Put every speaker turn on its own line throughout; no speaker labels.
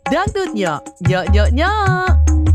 Dangdutnya, nyok nyok nyok.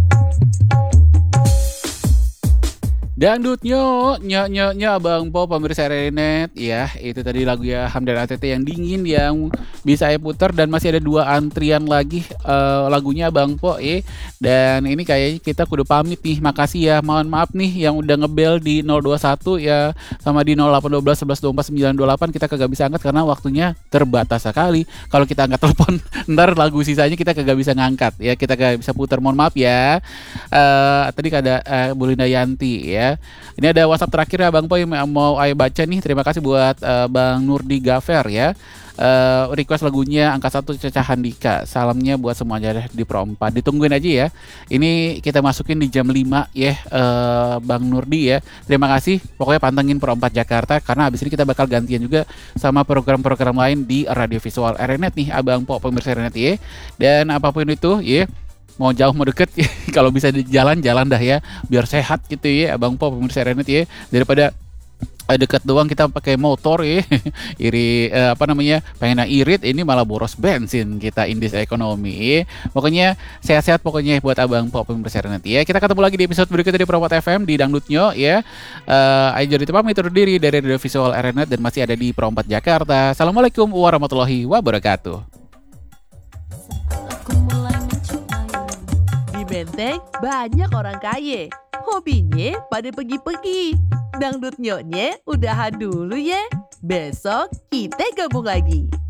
Dangdut nyok Bang Po pemirsa Renet ya, itu tadi lagu ya Hamdan ATT yang dingin yang bisa saya putar, dan masih ada 2 antrian lagi lagunya Bang Po dan ini kayaknya kita kudu pamit nih. Makasih ya, mohon maaf nih yang udah ngebel di 021 ya, sama di 0812 11 24 928 kita kagak bisa angkat karena waktunya terbatas sekali. Kalau kita angkat telepon ntar lagu sisanya kita kagak bisa ngangkat ya, kita kagak bisa putar, mohon maaf ya. Tadi ada Bu Linda Yanti ya. Ini ada WhatsApp terakhir ya Bang Po yang mau Ayo baca nih. Terima kasih buat Bang Nurdi Gafer ya. Request lagunya Angka 1 Caca Handika. Salamnya buat semuanya di Pro 4. Ditungguin aja ya. Ini kita masukin di jam 5 ya, Bang Nurdi ya. Terima kasih. Pokoknya pantengin Pro 4 Jakarta karena habis ini kita bakal gantian juga sama program-program lain di Radio Visual RNet nih Abang Po pemirsa RNet ya. Dan apapun itu ya, mau jauh mau deket kalau bisa di jalan-jalan dah ya, biar sehat gitu ya Abang Po pemirsa Renet ya, daripada deket doang kita pakai motor ya pengen irit ini malah boros bensin kita indis ekonomi ya. Pokoknya sehat-sehat pokoknya buat Abang Po pemirsa Renet ya. Kita ketemu lagi di episode berikutnya di Pro 4 FM di Dangdutnya ya. Ayo jadi pamit undur diri dari Radio Visual Renet dan masih ada di Pro 4 Jakarta. Assalamualaikum warahmatullahi wabarakatuh.
Menteng banyak orang kaya, hobinya pada pergi-pergi. Dangdut nyoknya udahan dulu ya. Besok kita gabung lagi.